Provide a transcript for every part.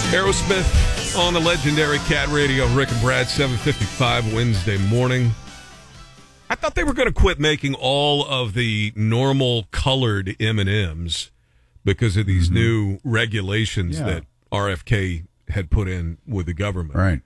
Aerosmith on the legendary Cat Radio. Rick and Brad, 7:55 Wednesday morning. I thought they were going to quit making all of the normal colored M&Ms because of these new regulations that RFK had put in with the government. Right.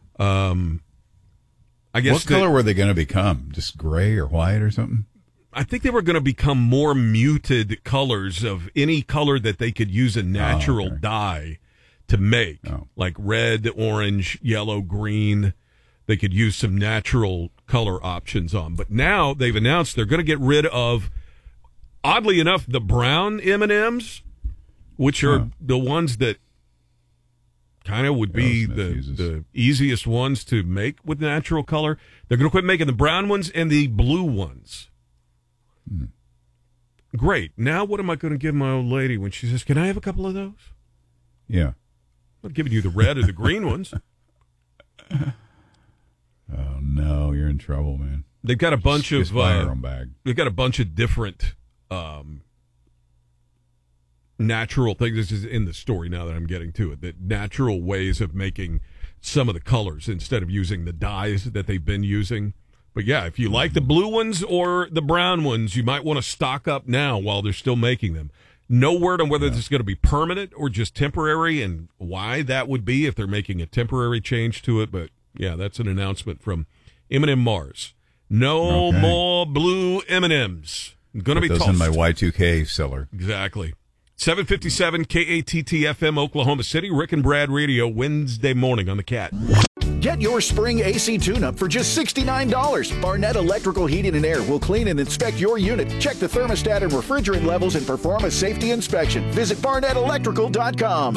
I guess what color were they going to become? Just gray or white or something? I think they were going to become more muted colors of any color that they could use a natural dye to make, like red, orange, yellow, green. They could use some natural color options on. But now they've announced they're going to get rid of, oddly enough, the brown M&Ms, which are the ones that kind of would be the easiest ones to make with natural color. They're going to quit making the brown ones and the blue ones. Great. Now what am I going to give my old lady when she says, "Can I have a couple of those?" Yeah. I'm not giving you the red or the green ones. Oh no, you're in trouble, man. They've got a bunch of buy our own bag. They've got a bunch of different natural things. This is in the story now that I'm getting to it. That natural ways of making some of the colors instead of using the dyes that they've been using. But yeah, if you like the blue ones or the brown ones, you might want to stock up now while they're still making them. No word on whether this is going to be permanent or just temporary and why that would be if they're making a temporary change to it. But yeah, that's an announcement from M&M Mars. No more blue M&Ms. Going to be those tossed. in my Y2K cellar. Exactly. 757 KATT-FM, Oklahoma City. Rick and Brad Radio, Wednesday morning on the Cat. Get your spring AC tune-up for just $69. Barnett Electrical Heating and Air will clean and inspect your unit, check the thermostat and refrigerant levels, and perform a safety inspection. Visit BarnettElectrical.com.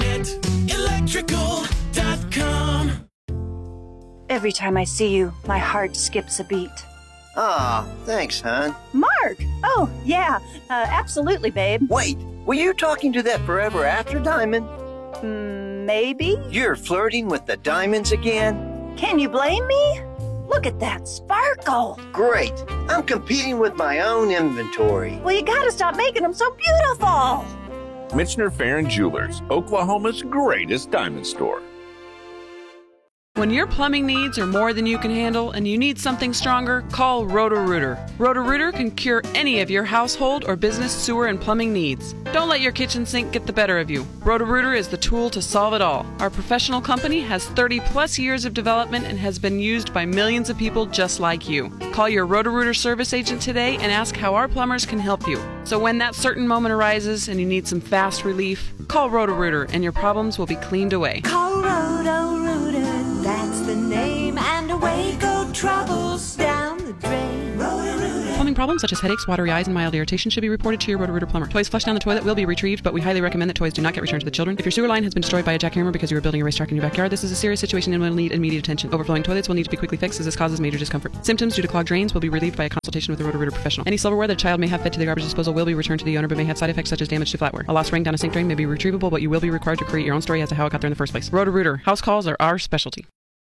BarnettElectrical.com. Every time I see you, my heart skips a beat. Aw, thanks, hon. Mark! Oh, yeah, absolutely, babe. Wait, were you talking to that Forever After diamond? Maybe? You're flirting with the diamonds again? Can you blame me? Look at that sparkle. Great. I'm competing with my own inventory. Well, you gotta stop making them so beautiful. Michener Farron Jewelers, Oklahoma's greatest diamond store. When your plumbing needs are more than you can handle and you need something stronger, call Roto-Rooter. Roto-Rooter can cure any of your household or business sewer and plumbing needs. Don't let your kitchen sink get the better of you. Roto-Rooter is the tool to solve it all. Our professional company has 30-plus years of development and has been used by millions of people just like you. Call your Roto-Rooter service agent today and ask how our plumbers can help you. So when that certain moment arises and you need some fast relief, call Roto-Rooter and your problems will be cleaned away. Call Roto-Rooter, that's the name, and away go troubles down the drain. Roto-Rooter. Plumbing problems such as headaches, watery eyes, and mild irritation should be reported to your Roto-Rooter plumber. Toys flushed down the toilet will be retrieved, but we highly recommend that toys do not get returned to the children. If your sewer line has been destroyed by a jackhammer because you are building a racetrack in your backyard, this is a serious situation and will need immediate attention. Overflowing toilets will need to be quickly fixed as this causes major discomfort. Symptoms due to clogged drains will be relieved by a consultation with a Roto-Rooter professional. Any silverware that a child may have fed to the garbage disposal will be returned to the owner but may have side effects such as damage to flatware. A lost ring down a sink drain may be retrievable, but you will be required to create your own story as to how it got there in the first place. Roto-Rooter. House calls are our specialty.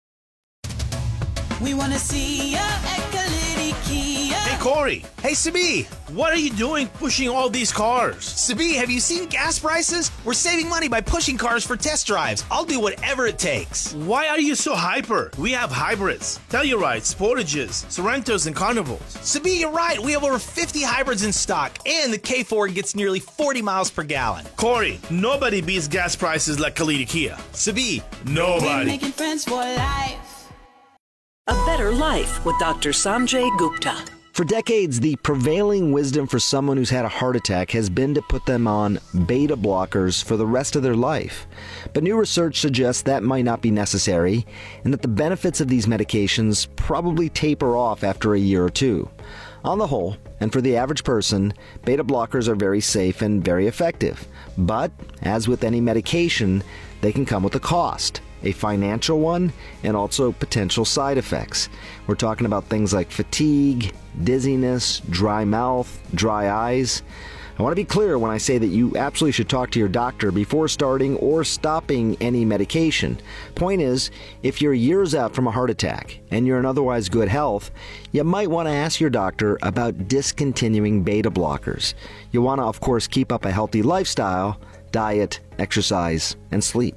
We want to see ya at Kalidi Kia. Hey, Corey. Hey, Sabi. What are you doing pushing all these cars? Sabi, have you seen gas prices? We're saving money by pushing cars for test drives. I'll do whatever it takes. Why are you so hyper? We have hybrids, Tellurides, Sportages, Sorrentos, and Carnivals. Sabi, you're right. We have over 50 hybrids in stock, and the K4 gets nearly 40 miles per gallon. Corey, nobody beats gas prices like Kalidi Kia. Sabi, nobody. We're making friends for life. A Better Life with Dr. Sanjay Gupta. For decades, the prevailing wisdom for someone who's had a heart attack has been to put them on beta blockers for the rest of their life. But new research suggests that might not be necessary, and that the benefits of these medications probably taper off after a year or two. On the whole, and for the average person, beta blockers are very safe and very effective. But, as with any medication, they can come with a cost. A financial one, and also potential side effects. We're talking about things like fatigue, dizziness, dry mouth, dry eyes. I want to be clear when I say that you absolutely should talk to your doctor before starting or stopping any medication. Point is, if you're years out from a heart attack and you're in otherwise good health, you might want to ask your doctor about discontinuing beta blockers. You want to, of course, keep up a healthy lifestyle, diet, exercise, and sleep.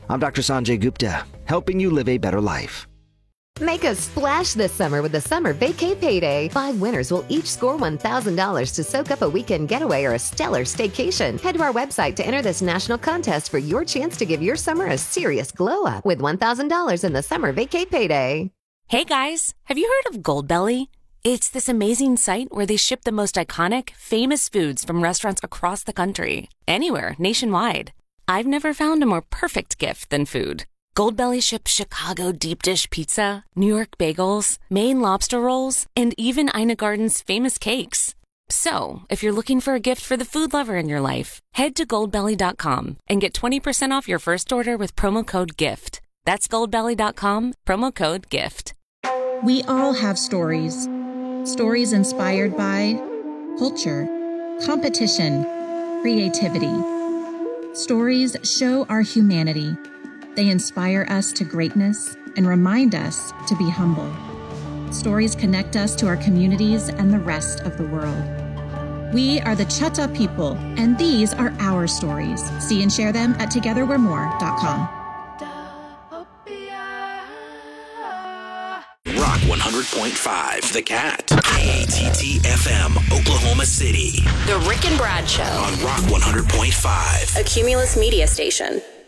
I'm Dr. Sanjay Gupta, helping you live a better life. Make a splash this summer with the Summer Vacay Payday. 5 winners will each score $1,000 to soak up a weekend getaway or a stellar staycation. Head to our website to enter this national contest for your chance to give your summer a serious glow up with $1,000 in the Summer Vacay Payday. Hey guys, have you heard of Goldbelly? It's this amazing site where they ship the most iconic, famous foods from restaurants across the country. Anywhere, nationwide. I've never found a more perfect gift than food. Goldbelly ships Chicago deep dish pizza, New York bagels, Maine lobster rolls, and even Ina Garden's famous cakes. So, if you're looking for a gift for the food lover in your life, head to goldbelly.com and get 20% off your first order with promo code GIFT. That's goldbelly.com, promo code GIFT. We all have stories. Stories inspired by culture, competition, creativity. Stories show our humanity. They inspire us to greatness and remind us to be humble. Stories connect us to our communities and the rest of the world. We are the Chutta people, and these are our stories. See and share them at togetherwe'remore.com. Rock 100.5, The Cat. KATT-FM, Oklahoma City. The Rick and Brad Show. On Rock 100.5. A Cumulus Media Station.